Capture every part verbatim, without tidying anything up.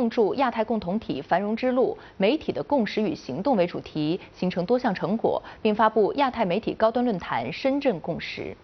共筑亚太共同体繁荣之路，媒体的共识与行动为主题，形成多项成果，并发布亚太媒体高端论坛深圳共识。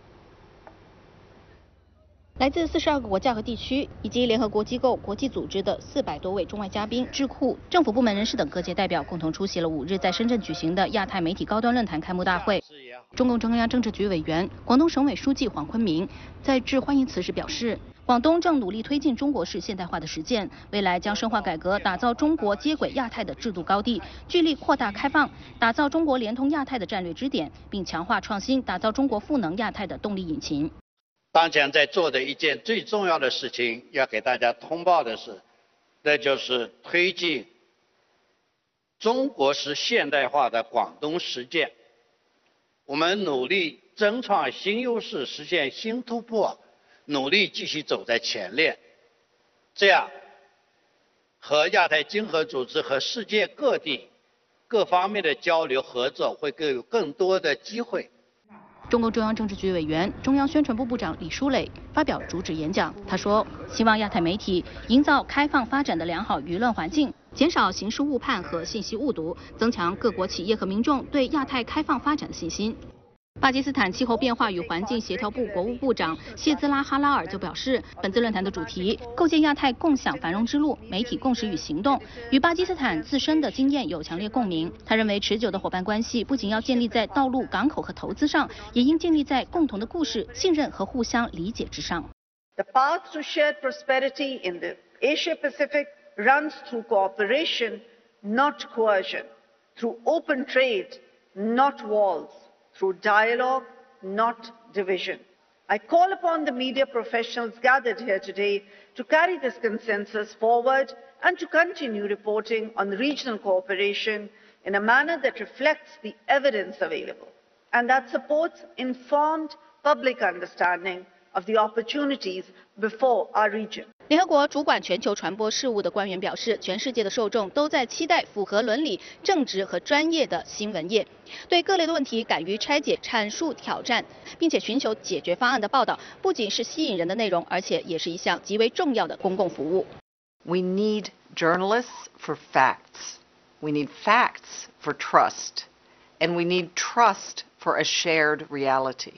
来自四十二个国家和地区，以及联合国机构、国际组织的四百多位中外嘉宾、智库、政府部门人士等各界代表，共同出席了五日在深圳举行的亚太媒体高端论坛开幕大会。中共中央政治局委员、广东省委书记黄坤明在致欢迎词时表示，广东正努力推进中国式现代化的实践，未来将深化改革，打造中国接轨亚太的制度高地，聚力扩大开放，打造中国连通亚太的战略支点，并强化创新，打造中国赋能亚太的动力引擎。 当前在做的一件最重要的事情，要给大家通报的是，那就是推进中国式现代化的广东实践。我们努力争创新优势，实现新突破，努力继续走在前列，这样和亚太经合组织和世界各地各方面的交流合作会更有更多的机会。 中共中央政治局委员、中央宣传部部长李书磊发表主旨演讲，他说：“希望亚太媒体营造开放发展的良好舆论环境，减少形式误判和信息误读，增强各国企业和民众对亚太开放发展的信心。” 巴基斯坦气候变化与环境协调部国务部长谢兹拉哈拉尔就表示，本次论坛的主题“构建亚太共享繁荣之路：媒体共识与行动”，与巴基斯坦自身的经验有强烈共鸣。他认为，持久的伙伴关系不仅要建立在道路、港口和投资上，也应建立在共同的故事、信任和互相理解之上。 The path to shared prosperity in the Asia Pacific runs through cooperation, not coercion, through open trade, not walls. Through dialogue, not division. I call upon the media professionals gathered here today to carry this consensus forward and to continue reporting on regional cooperation in a manner that reflects the evidence available and that supports informed public understanding of the opportunities before our region. 联合国主管全球传播事务的官员表示，全世界的受众都在期待符合伦理、正直和专业的新闻业，对各类的问题敢于拆解、阐述挑战，并且寻求解决方案的报道，不仅是吸引人的内容，而且也是一项极为重要的公共服务。 We need journalists for facts. We need facts for trust, and we need trust for a shared reality.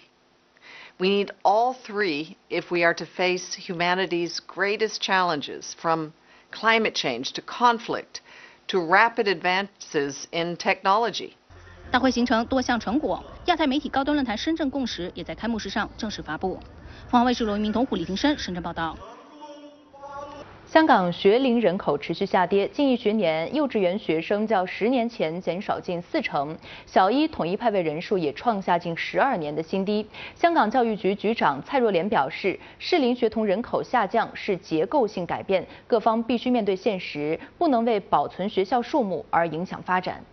We need all three if we are to face humanity's greatest challenges, from climate change to conflict to rapid advances in technology. 大会形成多项成果，亚太媒体高端论坛深圳共识也在开幕式上正式发布。凤凰卫视罗一鸣、童虎、李廷生深圳报道。 香港学龄人口持续下跌，近一学年幼稚园学生较十年前减少近四成，小一统一派位人数也创下近十二年的新低。香港教育局局长蔡若莲表示，适龄学童人口下降是结构性改变，各方必须面对现实，不能为保存学校数目而影响发展。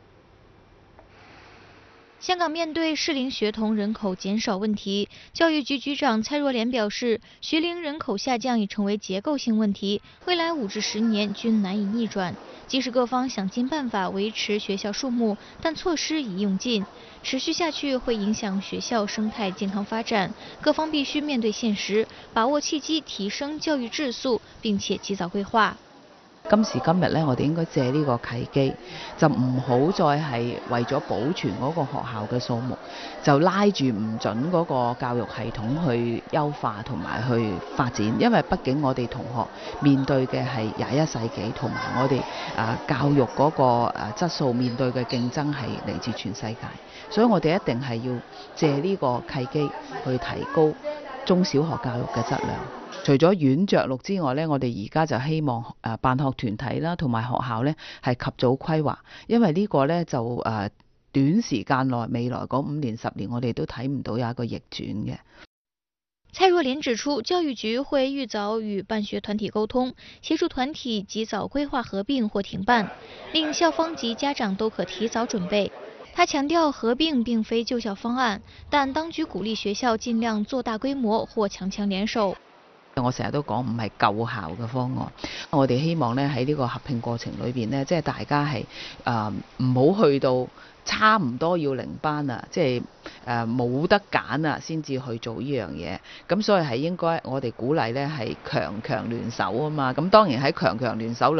香港面对适龄学童人口减少问题，教育局局长蔡若莲表示，学龄人口下降已成为结构性问题，未来五至十年均难以逆转。即使各方想尽办法维持学校数目，但措施已用尽，持续下去会影响学校生态健康发展。各方必须面对現實，把握契機，提升教育質素，並且及早規劃。 今時今日咧，我哋應該借呢個契機，就唔好再係為咗保存嗰個學校嘅數目，就拉住唔準嗰個教育系統去優化同埋去發展。因為畢竟我哋同學面對嘅係廿一世紀，同埋我哋啊教育嗰個誒質素面對嘅競爭係嚟自全世界，所以我哋一定係要借呢個契機去提高中小學教育嘅質量。 除咗軟着陸之外咧，我哋而家就希望誒辦學團體啦，同埋學校咧係及早規劃，因為呢個咧就誒短時間內未來嗰五年十年，我哋都睇唔到有一個逆轉嘅。 蔡若蓮指出，教育局會預早與辦學團體溝通，協助團體及早規劃合併或停辦，令校方及家長都可提早準備。 他強調，合併並非救校方案，但當局鼓勵學校盡量做大規模或強強聯手。 我成日都講唔係救校嘅方案，我哋希望咧喺呢個合併過程裏邊咧，即係大家係誒唔好去到差唔多要零班啊，即係誒冇得揀啊，先至去做呢樣嘢。咁所以係應該我哋鼓勵咧係強強聯手啊嘛。咁當然喺強強聯手裏